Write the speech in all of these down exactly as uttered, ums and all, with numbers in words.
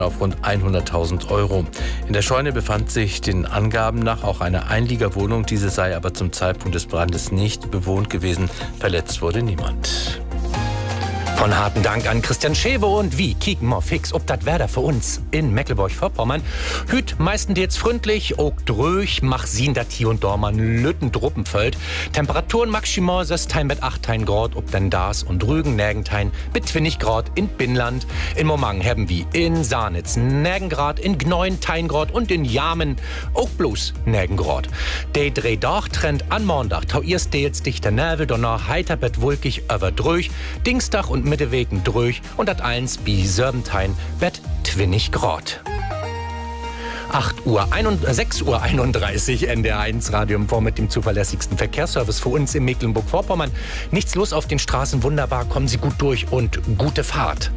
auf rund hunderttausend Euro. In der Scheune befand sich den Angaben nach auch eine Einliegerwohnung. Diese sei aber zum Zeitpunkt des Brandes nicht bewohnt gewesen. Verletzt wurde niemand. Von harten Dank an Christian Schewe und wie kicken wir fix, ob das Werder für uns in Mecklenburg-Vorpommern. Hüt meistens jetzt freundlich, auch dröch, mach sin dat hier und da mal Lütten Druppenfeld. Temperaturen maximal sestein mit achthein Grad, ob denn das und Rügen Nägentein mit zwanzig Grad in Binnland. In Momang haben wie in Sahnitz Nägen Grad, in Gneun tein Grad und in Jamen auch bloß Nägen Grad. Der Drehdach-Trend an Montag, tau ihr stets dichter Nebel, danach heiter bet wolkig über dröch, Dienstag und Mittewegen dröch und dat eins bi Serbentein bet zwanzig Grad. acht Uhr, sechs Uhr einunddreißig, N D R eins Radio im Vor mit dem zuverlässigsten Verkehrsservice für uns in Mecklenburg-Vorpommern. Nichts los auf den Straßen, wunderbar, kommen Sie gut durch und gute Fahrt.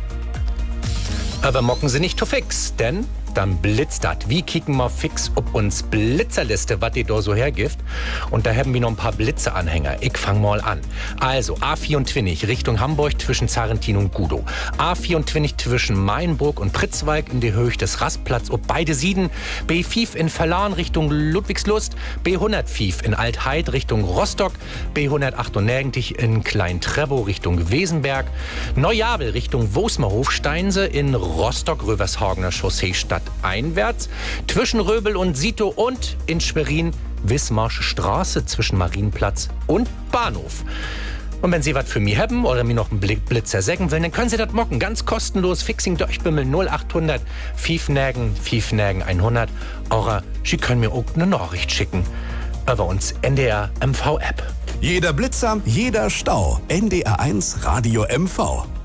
Aber mocken Sie nicht zu fix, denn dann blitzt dat. Wie kicken wir fix ob uns Blitzerliste, was die da so hergibt. Und da haben wir noch ein paar Blitzeanhänger. Ich fang mal an. Also A vierundzwanzig Richtung Hamburg zwischen Zarentin und Gudow. A vierundzwanzig zwischen Mainburg und Pritzwalk in die Höhe des Rastplatz ob beide Sieden. B fünf in Verlan Richtung Ludwigslust. B hundertfünf in Altheid Richtung Rostock. B hundertachtundneunzig in Klein-Trebow Richtung Wesenberg. Neujabel Richtung Wosmerhof Steinse in Rostock-Rövershagener Chaussee Stadt einwärts, zwischen Röbel und Sito und in Schwerin Wismarsche Straße zwischen Marienplatz und Bahnhof. Und wenn Sie was für mich haben oder mir noch einen Blitzer sägen wollen, dann können Sie das mocken. Ganz kostenlos. Fixing Durchbimmel null achthundert fünf Nägen fünf Nägen hundert. Oder Sie können mir auch eine Nachricht schicken über uns N D R M V App. Jeder Blitzer, jeder Stau. N D R eins Radio M V.